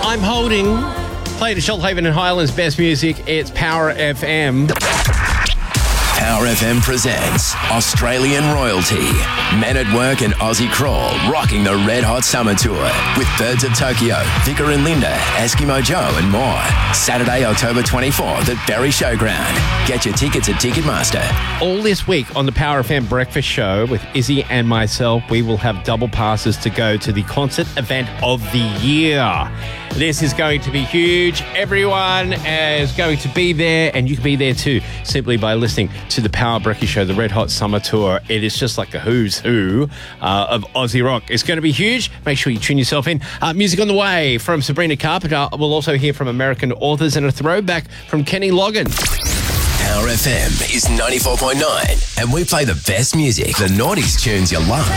I'm holding. Play to Shoalhaven and Highlands best music. It's Power FM. Power FM presents Australian Royalty, Men at Work and Aussie Crawl rocking the Red Hot Summer Tour with Birds of Tokyo, Vicar and Linda, Eskimo Joe and more. Saturday, October 24th at Berry Showground. Get your tickets at Ticketmaster. All this week on the Power FM Breakfast Show with Izzy and myself, we will have double passes to go to the concert event of the year. This is going to be huge. Everyone is going to be there, and you can be there too, simply by listening to the Power Breakfast Show, the Red Hot Summer Tour. It is just like a who's who of Aussie rock. It's going to be huge. Make sure you tune yourself in. Music on the way from Sabrina Carpenter. We'll also hear from American authors and a throwback from Kenny Loggins. Power FM is 94.9, and we play the best music, the noughties tunes you love.